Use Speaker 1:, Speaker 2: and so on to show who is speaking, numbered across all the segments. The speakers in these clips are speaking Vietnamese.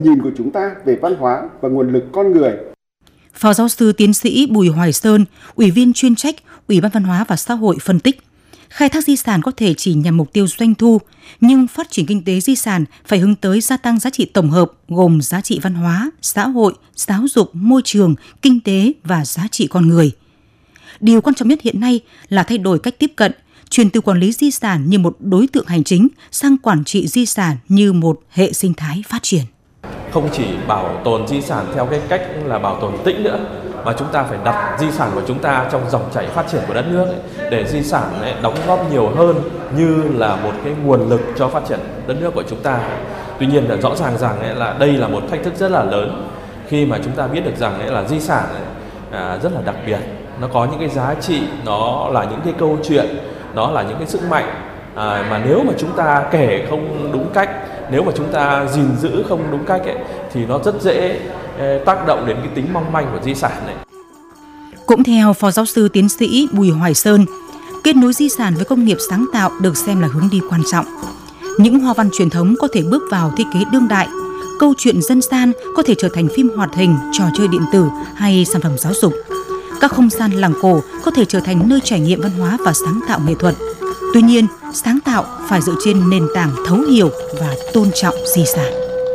Speaker 1: nhìn của chúng ta về văn hóa và nguồn lực con người.
Speaker 2: Phó giáo sư tiến sĩ Bùi Hoài Sơn, Ủy viên chuyên trách Ủy ban Văn hóa và Xã hội phân tích, khai thác di sản có thể chỉ nhằm mục tiêu doanh thu, nhưng phát triển kinh tế di sản phải hướng tới gia tăng giá trị tổng hợp gồm giá trị văn hóa, xã hội, giáo dục, môi trường, kinh tế và giá trị con người. Điều quan trọng nhất hiện nay là thay đổi cách tiếp cận, chuyển từ quản lý di sản như một đối tượng hành chính sang quản trị di sản như một hệ sinh thái phát triển.
Speaker 3: Không chỉ bảo tồn di sản theo cái cách là bảo tồn tĩnh nữa, mà chúng ta phải đặt di sản của chúng ta trong dòng chảy phát triển của đất nước để di sản đóng góp nhiều hơn như là một cái nguồn lực cho phát triển đất nước của chúng ta. Tuy nhiên là rõ ràng rằng là đây là một thách thức rất là lớn khi mà chúng ta biết được rằng là di sản rất là đặc biệt, nó có những cái giá trị, nó là những cái câu chuyện, nó là những cái sức mạnh mà nếu mà chúng ta kể không đúng cách, nếu mà chúng ta gìn giữ không đúng cách thì nó rất dễ tác động đến cái tính mong manh của di sản này.
Speaker 2: Cũng theo Phó giáo sư tiến sĩ Bùi Hoài Sơn, kết nối di sản với công nghiệp sáng tạo được xem là hướng đi quan trọng. Những hoa văn truyền thống có thể bước vào thiết kế đương đại, câu chuyện dân gian có thể trở thành phim hoạt hình, trò chơi điện tử hay sản phẩm giáo dục. Các không gian làng cổ có thể trở thành nơi trải nghiệm văn hóa và sáng tạo nghệ thuật. Tuy nhiên, sáng tạo phải dựa trên nền tảng thấu hiểu và tôn trọng di sản.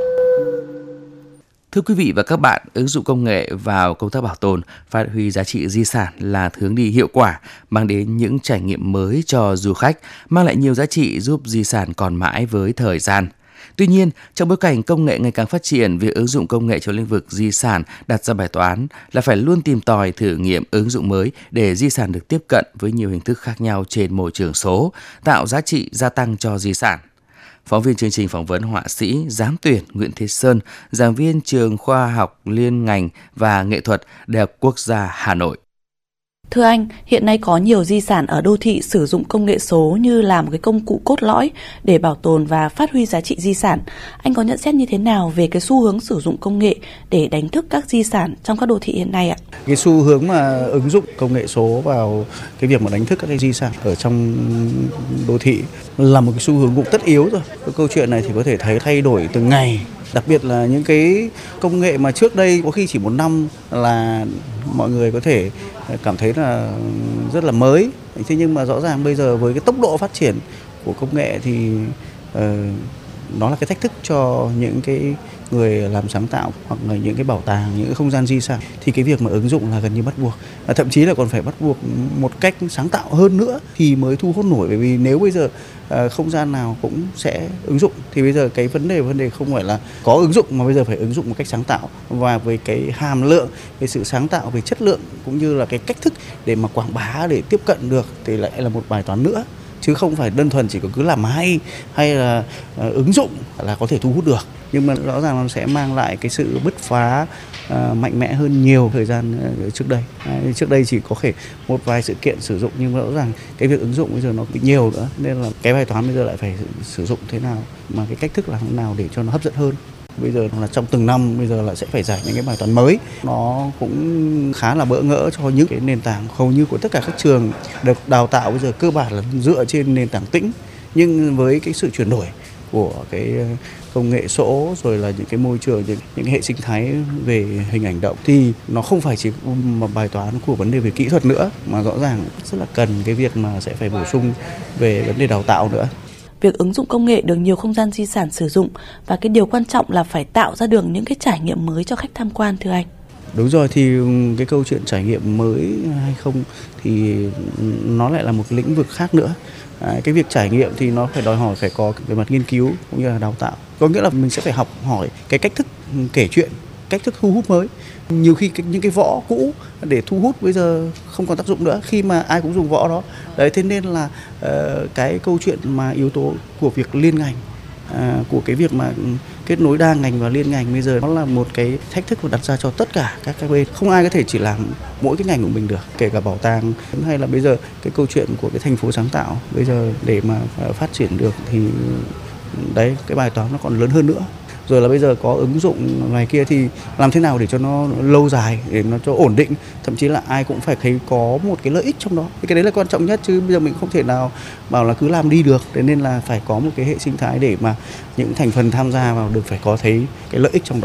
Speaker 4: Thưa quý vị và các bạn, ứng dụng công nghệ vào công tác bảo tồn, phát huy giá trị di sản là hướng đi hiệu quả, mang đến những trải nghiệm mới cho du khách, mang lại nhiều giá trị giúp di sản còn mãi với thời gian. Tuy nhiên, trong bối cảnh công nghệ ngày càng phát triển, việc ứng dụng công nghệ trong lĩnh vực di sản đặt ra bài toán là phải luôn tìm tòi thử nghiệm ứng dụng mới để di sản được tiếp cận với nhiều hình thức khác nhau trên môi trường số, tạo giá trị gia tăng cho di sản. Phóng viên chương trình phỏng vấn họa sĩ giám tuyển Nguyễn Thế Sơn, giảng viên trường Khoa học Liên ngành và Nghệ thuật Đại học Quốc gia Hà Nội.
Speaker 5: Thưa anh, hiện nay có nhiều di sản ở đô thị sử dụng công nghệ số như là một cái công cụ cốt lõi để bảo tồn và phát huy giá trị di sản. Anh có nhận xét như thế nào về cái xu hướng sử dụng công nghệ để đánh thức các di sản trong các đô thị hiện nay ạ?
Speaker 6: Cái xu hướng mà ứng dụng công nghệ số vào cái việc mà đánh thức các cái di sản ở trong đô thị là một cái xu hướng cũng tất yếu rồi. Cái câu chuyện này thì có thể thấy thay đổi từng ngày. Đặc biệt là những cái công nghệ mà trước đây có khi chỉ một năm là mọi người có thể cảm thấy là rất là mới. Thế nhưng mà rõ ràng bây giờ với cái tốc độ phát triển của công nghệ thì nó là cái thách thức cho những cái người làm sáng tạo hoặc là những cái bảo tàng, những cái không gian di sản, thì cái việc mà ứng dụng là gần như bắt buộc, thậm chí là còn phải bắt buộc một cách sáng tạo hơn nữa thì mới thu hút nổi. Bởi vì nếu bây giờ không gian nào cũng sẽ ứng dụng thì bây giờ cái vấn đề không phải là có ứng dụng mà bây giờ phải ứng dụng một cách sáng tạo, và với cái hàm lượng, về sự sáng tạo, về chất lượng cũng như là cái cách thức để mà quảng bá để tiếp cận được thì lại là một bài toán nữa, chứ không phải đơn thuần chỉ có cứ làm hay là ứng dụng là có thể thu hút được. Nhưng mà rõ ràng nó sẽ mang lại cái sự bứt phá mạnh mẽ hơn nhiều thời gian trước đây. Trước đây chỉ có thể một vài sự kiện sử dụng, nhưng mà rõ ràng cái việc ứng dụng bây giờ nó bị nhiều nữa, nên là cái bài toán bây giờ lại phải sử dụng thế nào, mà cái cách thức làm thế nào để cho nó hấp dẫn hơn. Bây giờ là trong từng năm bây giờ là sẽ phải giải những cái bài toán mới, nó cũng khá là bỡ ngỡ cho những cái nền tảng hầu như của tất cả các trường được đào tạo bây giờ cơ bản là dựa trên nền tảng tĩnh. Nhưng với cái sự chuyển đổi của cái công nghệ số rồi là những cái môi trường, những hệ sinh thái về hình ảnh động thì nó không phải chỉ một bài toán của vấn đề về kỹ thuật nữa, mà rõ ràng rất là cần cái việc mà sẽ phải bổ sung về vấn đề đào tạo nữa.
Speaker 5: Việc ứng dụng công nghệ được nhiều không gian di sản sử dụng, và cái điều quan trọng là phải tạo ra được những cái trải nghiệm mới cho khách tham quan, thưa anh.
Speaker 6: Đúng rồi, thì cái câu chuyện trải nghiệm mới hay không thì nó lại là một lĩnh vực khác nữa. Cái việc trải nghiệm thì nó phải đòi hỏi phải có về mặt nghiên cứu cũng như là đào tạo. Có nghĩa là mình sẽ phải học hỏi cái cách thức kể chuyện, cách thức thu hút mới. Nhiều khi những cái võ cũ để thu hút bây giờ không còn tác dụng nữa khi mà ai cũng dùng võ đó. Đấy, thế nên là cái câu chuyện mà yếu tố của việc liên ngành, của cái việc mà kết nối đa ngành và liên ngành bây giờ nó là một cái thách thức đặt ra cho tất cả các bên. Không ai có thể chỉ làm mỗi cái ngành của mình được, kể cả bảo tàng hay là bây giờ cái câu chuyện của cái thành phố sáng tạo. Bây giờ để mà phát triển được thì đấy, cái bài toán nó còn lớn hơn nữa. rồi là bây giờ có ứng dụng này kia thì làm thế nào để cho nó lâu dài, để nó cho ổn định, thậm chí là ai cũng phải thấy có một cái lợi ích trong đó. Cái đấy là quan trọng nhất, chứ bây giờ mình không thể nào bảo là cứ làm đi được. Thế nên là phải có một cái hệ sinh thái để mà những thành phần tham gia vào được phải có thấy cái lợi ích trong đó.